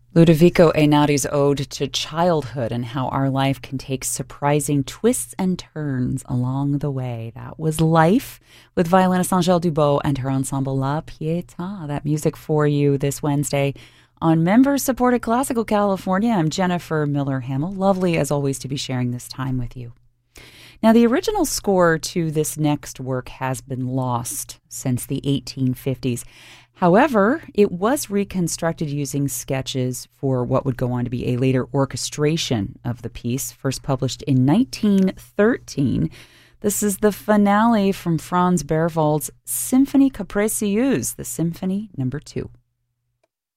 Ludovico Einaudí's ode to childhood and how our life can take surprising twists and turns along the way. That was Life with violinist Angèle Dubot and her ensemble La Pietà. That music for you this Wednesday on Member-Supported Classical California. I'm Jennifer Miller-Hamill. Lovely, as always, to be sharing this time with you. Now, the original score to this next work has been lost since the 1850s. However, it was reconstructed using sketches for what would go on to be a later orchestration of the piece, first published in 1913. This is the finale from Franz Berwald's Symphonie Capricieuse, the Symphony No. 2.